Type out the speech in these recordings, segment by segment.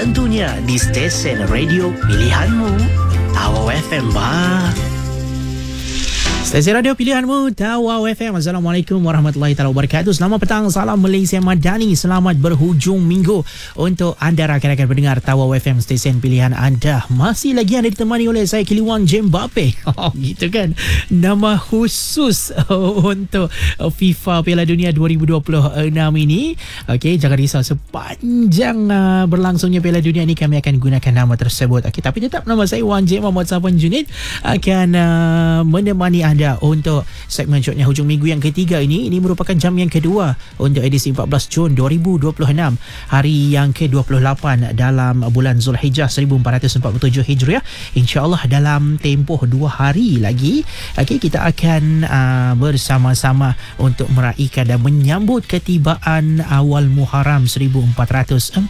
tentunya di stesen radio pilihanmu, Tawau FM bah. Stesen radio pilihanmu, Tawau FM. Assalamualaikum warahmatullahi wabarakatuh. Selamat petang, salam Malaysia Madani. Selamat berhujung minggu untuk anda rakan-rakan pendengar Tawau FM, stesen pilihan anda. Masih lagi anda ditemani oleh saya, Kiliwan Jembape. Gitu kan, nama khusus untuk FIFA Piala Dunia 2026 ini. Okey, jangan risau, sepanjang berlangsungnya Piala Dunia ini kami akan gunakan nama tersebut. Okey, tapi tetap nama saya Wan J. Muhammad Safwan Junid akan menemani anda untuk segmen Jodnya Hujung Minggu yang ketiga ini. Ini merupakan jam yang kedua untuk edisi 14 Jun 2026, hari yang ke-28 dalam bulan Zulhijjah 1447 Hijriah. InsyaAllah dalam tempoh 2 hari lagi, okay, kita akan bersama-sama untuk meraihkan dan menyambut ketibaan awal Muharram 1448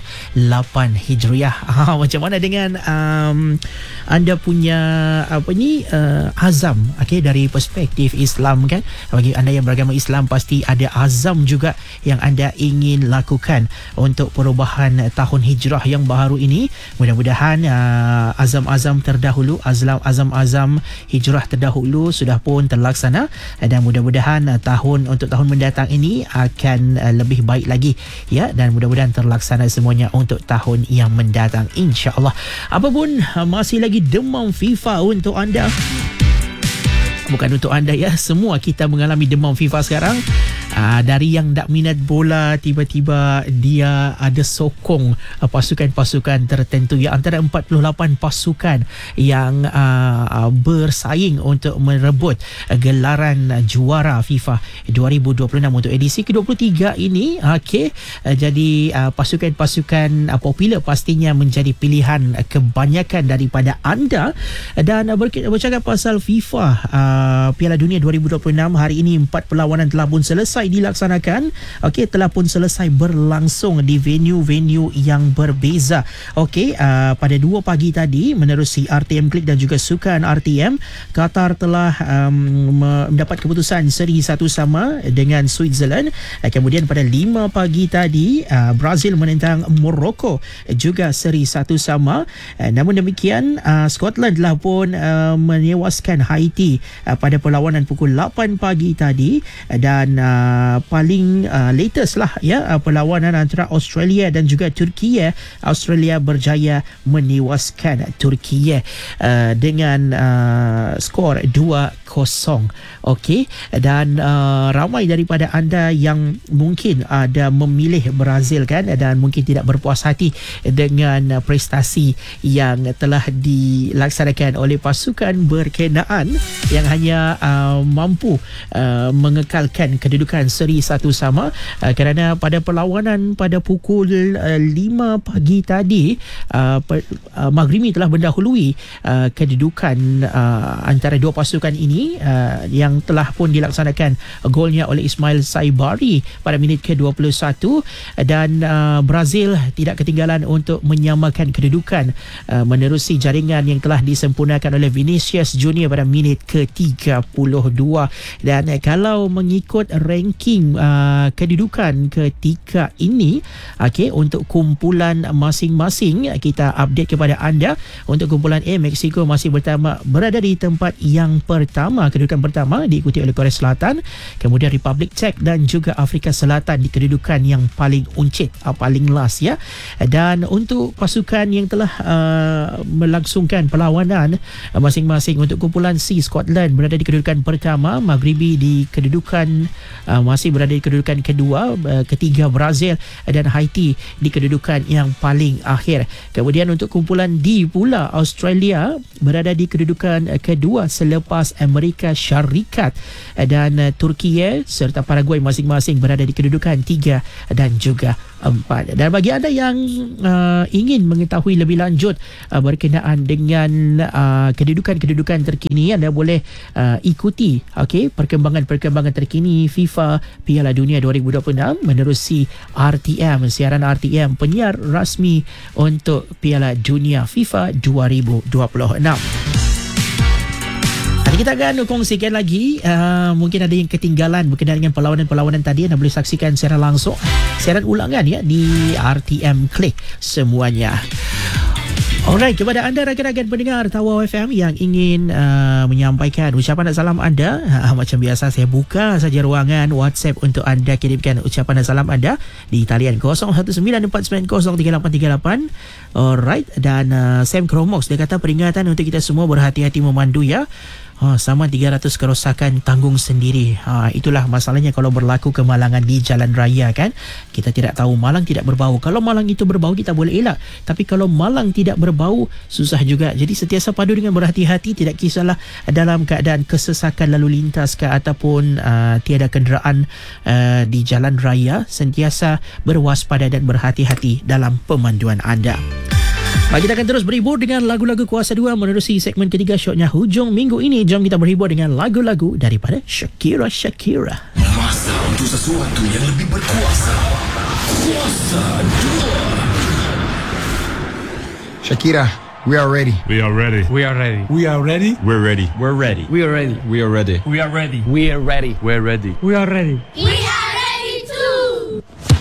Hijriah. Macam mana dengan anda punya azam, okay, dari perspektif Islam kan? Bagi anda yang beragama Islam, pasti ada azam juga yang anda ingin lakukan untuk perubahan tahun hijrah yang baru ini. Mudah-mudahan azam-azam terdahulu, azam-azam hijrah terdahulu sudah pun terlaksana, dan mudah-mudahan tahun mendatang ini akan lebih baik lagi, ya, dan mudah-mudahan terlaksana semuanya untuk tahun yang mendatang, insya-Allah. Apapun, masih lagi demam FIFA untuk anda. Bukan untuk anda, ya, semua kita mengalami demam FIFA sekarang. Dari yang tak minat bola, tiba-tiba dia ada sokong pasukan-pasukan tertentu, ya, antara 48 pasukan yang bersaing untuk merebut gelaran juara FIFA 2026 untuk edisi ke-23 ini. Okey, jadi pasukan-pasukan popular pastinya menjadi pilihan kebanyakan daripada anda. Dan bercakap pasal FIFA Piala Dunia 2026, hari ini 4 perlawanan telah pun selesai dilaksanakan. Okey, telah pun selesai berlangsung di venue-venue yang berbeza. Okey, pada 2 pagi tadi, menerusi RTM Klik dan juga Sukan RTM, Qatar telah mendapat keputusan seri 1-1 dengan Switzerland. Kemudian pada 5 pagi tadi, Brazil menentang Morocco, juga seri 1-1. Namun demikian, Scotland telah pun menewaskan Haiti pada perlawanan pukul 8 pagi tadi. Dan paling latest lah, ya, perlawanan antara Australia dan juga Turkiye. Australia berjaya menewaskan Turkiye dengan skor 2-0. Okey, dan ramai daripada anda yang mungkin ada memilih Brazil kan, dan mungkin tidak berpuas hati dengan prestasi yang telah dilaksanakan oleh pasukan berkenaan yang hanya mampu mengekalkan kedudukan seri 1-1, kerana pada perlawanan pada pukul 5 pagi tadi, Maghrimi telah mendahului kedudukan antara dua pasukan ini, yang telah pun dilaksanakan golnya oleh Ismail Saibari pada minit ke-21, dan Brazil tidak ketinggalan untuk menyamakan kedudukan menerusi jaringan yang telah disempurnakan oleh Vinicius Junior pada minit ke-32. Dan kalau mengikut ranking kedudukan ketika ini, okey, untuk kumpulan masing-masing, kita update kepada anda. Untuk kumpulan A, Mexico masih berada di tempat yang pertama, kedudukan pertama, diikuti oleh Korea Selatan, kemudian Republik Czech dan juga Afrika Selatan di kedudukan yang paling uncit, paling last, ya. Dan untuk pasukan yang telah melangsungkan perlawanan masing-masing, untuk kumpulan C, Scotland berada di kedudukan pertama, Maghribi di kedudukan masih berada di kedudukan kedua, ketiga Brazil, dan Haiti di kedudukan yang paling akhir. Kemudian untuk kumpulan D pula, Australia berada di kedudukan kedua selepas Amerika Syarikat, dan Turkiye serta Paraguay masing-masing berada di kedudukan 3 dan juga 4. Dan bagi anda yang ingin mengetahui lebih lanjut berkenaan dengan kedudukan-kedudukan terkini, anda boleh ikuti, okey, perkembangan terkini FIFA Piala Dunia 2026 menerusi RTM, siaran RTM, penyiar rasmi untuk Piala Dunia FIFA 2026. Nanti kita akan kongsikan lagi mungkin ada yang ketinggalan berkenaan dengan perlawanan-perlawanan tadi. Anda boleh saksikan secara langsung siaran ulangan ya di RTM Klik semuanya. Alright, kepada anda rakan-rakan pendengar Tawau FM yang ingin menyampaikan ucapan dan salam anda, macam biasa saya buka saja ruangan WhatsApp untuk anda kirimkan ucapan dan salam anda di talian 0194903838. Alright, dan Sam Kromox dia kata peringatan untuk kita semua berhati-hati memandu ya. Sama 300 kerosakan tanggung sendiri. Itulah masalahnya kalau berlaku kemalangan di jalan raya kan. Kita tidak tahu, malang tidak berbau. Kalau malang itu berbau kita boleh elak. Tapi kalau malang tidak berbau susah juga. Jadi sentiasa padu dengan berhati-hati, tidak kisahlah dalam keadaan kesesakan lalu lintas ke ataupun tiada kenderaan di jalan raya, sentiasa berwaspada dan berhati-hati dalam pemanduan anda. Baik, kita akan terus berhibur dengan lagu-lagu Kuasa 2 menerusi segmen ketiga shotnya hujung minggu ini. Jom kita berhibur dengan lagu-lagu daripada Shakira. Masa untuk sesuatu yang lebih berkuasa. Kuasa 2. Shakira, we are ready. We are ready. We are ready. We are ready. We're ready. We're ready. We are ready. We are ready. We are ready. We are ready. We're ready. We are ready. We